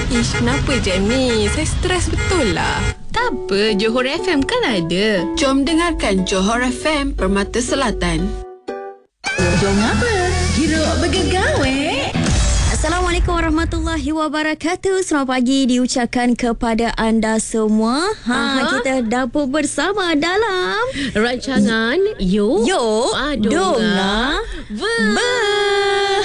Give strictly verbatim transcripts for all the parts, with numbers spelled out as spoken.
Ish, kenapa je ni? Saya stres betul lah. Tak apa, Johor F M kan ada. Jom dengarkan Johor F M Permata Selatan. Jom apa? Hiruk bergegawe. Assalamualaikum warahmatullahi wabarakatuh. Selamat pagi diucapkan kepada anda semua. Ha, kita dapur bersama dalam rancangan Yo Yo Donga Ber.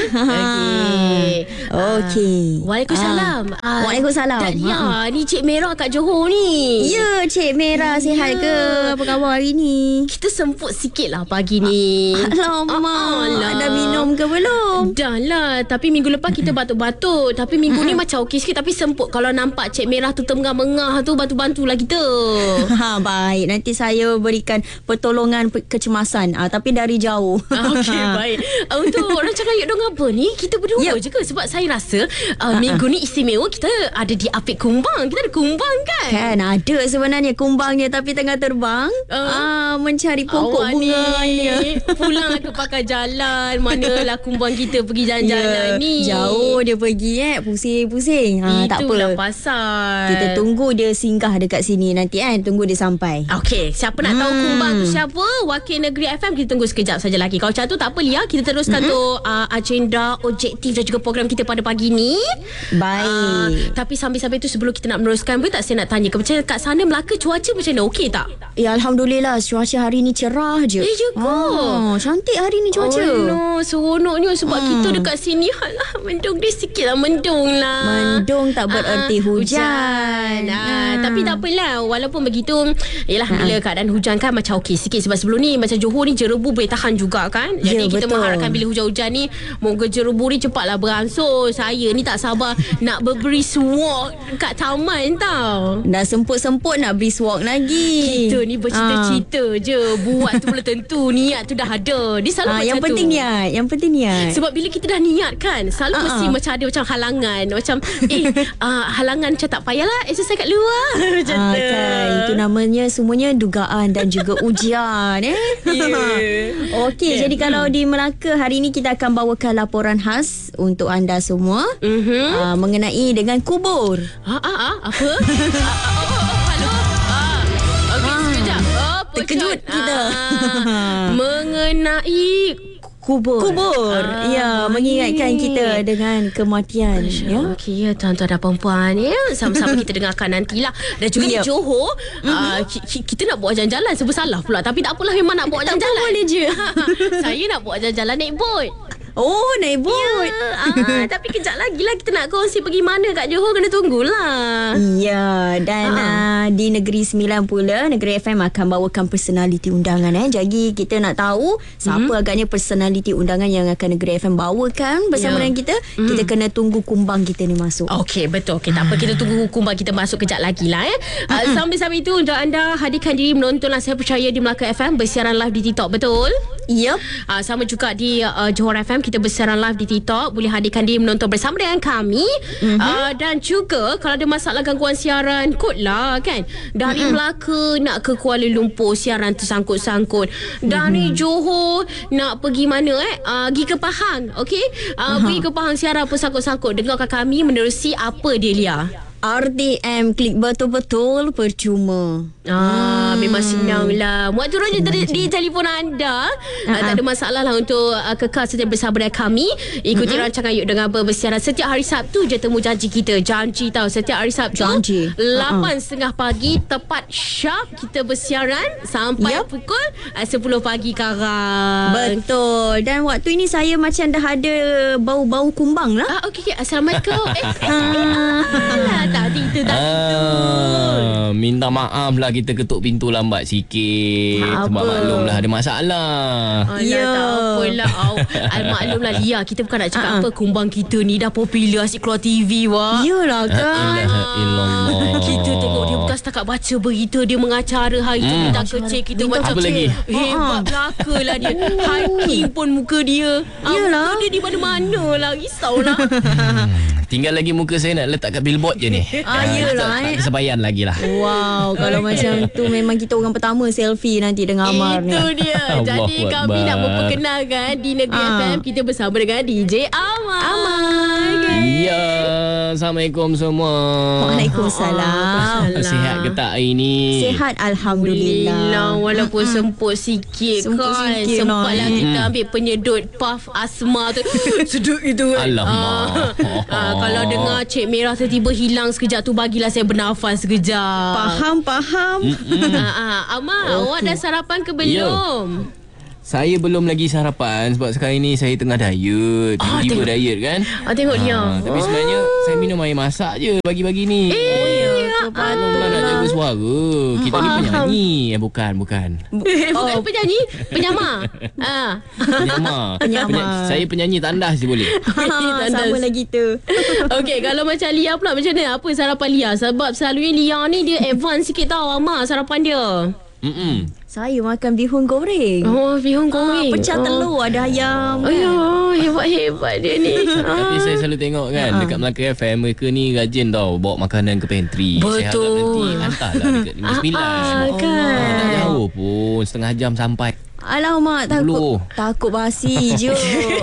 Okey. Okey. Waalaikumsalam. Ah. Waalaikumsalam. Dahlia, ni Cik Merah kat Johor ni. Ya, Cik Merah, sihat ke? Apa khabar hari ni? Kita semput sikit lah pagi ni. Alamak, ada minum ke belum? Dah lah. Tapi minggu lepas kita batuk-batuk. Tapi minggu ni macam okey sikit. Tapi semput kalau nampak Cik Merah tu tengah-mengah tu, bantu-bantulah kita. Ha, baik. Nanti saya berikan pertolongan kecemasan. Ah, tapi dari jauh. Okey, baik. Uh, untuk rancangan Yuk Dong apa ni, kita berdua yep. je ke? Sebab saya rasa uh, minggu ni istimewa. Kita ada di Apik Kumbang. Kita ada kumbang kan? Kan, ada sebenarnya kumbangnya. Tapi tengah terbang. Uh, ah, mencari pokok bunga ni. Pulanglah ke pakar jalan. Manalah kumbang kita pergi jalan-jalan yeah. ni. Jauh dia pergi eh. Pusing-pusing. Ha, tak apa. Itulah pasal. Kita tunggu dia singgah dekat sini nanti kan. Tunggu dia sampai. Okey. Siapa nak hmm. tahu kumbang tu siapa? Wakil Negeri F M. Kita tunggu sekejap saja lagi. Kalau macam tu tak apa Lia. Kita teruskan mm-hmm. tu uh, agenda, objektif dan juga program kita pada pagi ni. Baik. Uh, tapi sambil-sambil tu sebelum kita nak meneruskan, boleh tak saya nak tanya ke macam kat sana Melaka cuaca macam mana? Okey tak? Ya, Alhamdulillah. Cuaca hari ni cerah je. Eh, je ke? Oh, cantik hari ni cuaca. Oh no, seronoknya sebab hmm. kita dekat sini. Alah, mendung dia sikit lah. Mendung lah. Mendung tak bererti uh, hujan. hujan. Uh, uh. Tapi tak apalah. Walaupun begitu, yelah uh. bila keadaan hujan kan macam okey sikit. Sebab sebelum ni macam Johor ni jerebu boleh tahan juga kan. Jadi ya, kita betul. Mengharapkan bila hujan-hujan ni moga jerebu ni cepatlah beransur. Saya ni tak sabar nak ber-brisk walk kat taman tau. Dah semput-semput nak brisk walk lagi. Kita ni bercita-cita ha. je. Buat tu belum tentu. Niat tu dah ada. Dia selalu ha, macam yang tu. penting niat. Yang penting niat. Sebab bila kita dah niat kan, selalu ha. mesti macam ada macam halangan. Macam eh uh, halangan macam tak payahlah exercise kat luar. Macam ha, tu kan. Itu namanya semuanya dugaan dan juga ujian eh. Yeah. Okey, yeah. Jadi kalau di Melaka hari ni kita akan bawakan laporan khas untuk anda semua mm-hmm. uh, mengenai dengan kubur. Ha ah ha, apa? ah, oh, oh, halo. Ah. Okey, ah. sekejap. Oh, terkejut kita. Ah. mengenai kubur. Kubur. Ah, ya, mengingatkan kita dengan kematian. Ya. Okey, ya tuan-tuan dan puan-puan ya. Sama-sama kita dengarkan nantilah. Dan juga yep. di Johor, mm-hmm. uh, kita nak buat jalan-jalan serba salah pula. Tapi tak apalah, memang nak buat jalan-jalan. Tak boleh je. Saya nak buat jalan-jalan naik bot. Oh, naik bot. Ya, ah, tapi kejap lagi lah kita nak kongsi pergi mana kat Johor, kena tunggulah. Ya, dan ah. uh, di Negeri Sembilan pula, Negeri F M akan bawakan personaliti undangan eh. Jadi kita nak tahu siapa mm-hmm. agaknya personaliti undangan yang akan Negeri F M bawakan bersama yeah. dengan kita. Mm. Kita kena tunggu kumbang kita ni masuk. Okey, betul. Okey, tak apa, kita tunggu kumbang kita masuk kejap lagi lah eh. Uh, sambil-sambil itu untuk anda hadirkan diri menontonlah Saya Percaya di Melaka F M, bersiaran live di TikTok, betul? Yup. Uh, sama juga di uh, Johor F M, kita bersiaran live di TikTok. Boleh hadirkan diri menonton bersama dengan kami. Mm-hmm. uh, Dan juga kalau ada masalah gangguan siaran, kod lah kan. Dari mm-hmm. Melaka nak ke Kuala Lumpur, siaran tersangkut-sangkut. Dari mm-hmm. Johor nak pergi mana eh uh, pergi ke Pahang. Okay uh, uh-huh. Pergi ke Pahang, siaran tersangkut-sangkut. Dengarkan kami menerusi apa dia Lia. R D M, klik betul-betul percuma. Ah, hmm. Memang senang lah. Muat turun je di, di telefon anda. Uh-huh. Uh, tak ada masalah lah untuk uh, kekal setia bersama dengan kami. Ikuti uh-huh. rancangan Yuk Dengar bersiaran setiap hari Sabtu je. Temu janji kita. Janji tau, setiap hari Sabtu janji. lapan tiga puluh pagi tepat sharp kita bersiaran sampai yep. pukul uh, sepuluh pagi karang. Betul. Dan waktu ini saya macam dah ada bau-bau kumbang lah. Ah, okey, okay. Assalamualaikum. eh, eh, eh, Tadi tu, tadi ah, tu. Minta maaf lah kita ketuk pintu lambat sikit. Apa? Sebab maklumlah ada masalah. Alah, ya. Tak apalah. Al maklumlah Lia, kita bukan nak cakap uh-uh. apa, kumbang kita ni dah popular asyik keluar T V wah. Yalah kan. Ilallah. Kita tengok dia bukan setakat baca berita, dia mengacara hari tu, hmm. minta kecil kita minta macam apa lagi? Hebat belaka lah dia. Hiking pun muka dia. Yalah. Muka dia di mana-mana lah. Risaulah. Tinggal lagi muka saya nak letak kat billboard je ni. Ah, yelah. Tak, tak kesabayan lagi lah. Wow, kalau macam tu memang kita orang pertama selfie nanti dengan Amar ni. Itu dia. Jadi Allah kami Akbar. nak memperkenalkan di Negeri ah. F M, kita bersama dengan D J Amar. Amar. Ya. Assalamualaikum semua. Waalaikumsalam. Sihat ke tak hari ni? Sihat Alhamdulillah. Walaupun semput sikit Semput kan. sikit, Sempatlah Noi. kita ambil penyedut puff asma tu. Sedut itu. Alamak. Ah, kalau dengar Cik Merah tiba-tiba hilang sekejap tu, bagilah saya bernafas sekejap. Faham, faham. Ah, ah. Amar, Oh, awak dah sarapan ke belum? Saya belum lagi sarapan sebab sekarang ni saya tengah diet. Ah, Tiba-tiba tengok. diet kan. Ah, tengok dia. Ah, Tapi sebenarnya saya minum air masak je pagi-pagi ni. Eh, Kalau nak jaga suara. Kita ni penyanyi. Eh, bukan, bukan. Bukan penyanyi, penyamar. Ah. Penyamar. Penyamar. Penya- Saya penyanyi tandas je boleh. Ha, sama lagi tu. Okey, kalau macam Lia pula macam mana? Apa sarapan Lia? Sebab selalunya Lia ni dia advance sikit tau Amar sarapan dia. Mm-mm. Saya makan bihun goreng. Oh, bihun Ah, goreng. pecah telur, ada ayam. Ayuh, hebat-hebat dia ni. Tapi saya selalu tengok kan dekat Melaka F M mereka ni rajin tau bawa makanan ke pantry. Saya harap Betul. nanti hantarlah dekat Negeri Sembilan. Ah, kan. Tak jauh pun setengah jam sampai. Alamak, takut Dulu. takut basi je.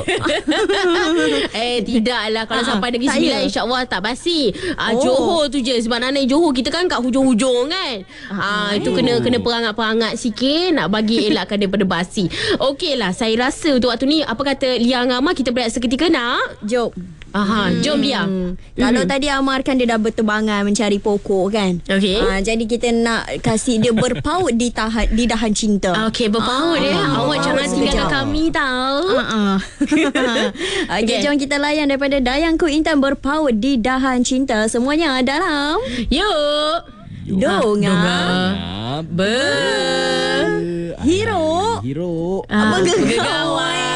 Eh, tidaklah. Kalau Ah, sampai Negeri tak Sembilan, ya? insyaAllah tak basi. Ah, Oh. Johor tu je. Sebab nak naik Johor, kita kan kat hujung-hujung kan. Ah, itu kena kena perangat-perangat sikit. Nak bagi elakkan daripada basi. Okey lah. Saya rasa untuk waktu ni, apa kata Lia dengan Amar, kita berehat seketika nak? Jom. Aha, jom Lia. Hmm. Kalau tadi Amar kan dia dah berterbangan mencari pokok kan. Okey. Ah, jadi kita nak kasih dia berpaut di tahan di dahan cinta. Okey, berpaut ya. Awak jangan tinggalkan kami tau. Uh-uh. Okey, Okey. jom kita layan daripada Dayangku Intan berpaut di dahan cinta. Semuanya dalam Yuk. Donga Ah, Hero Hero. Bergegawan.